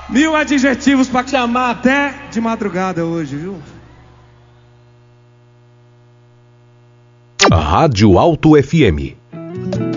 1000 adjetivos pra te amar até de madrugada hoje, viu? Rádio Alto FM.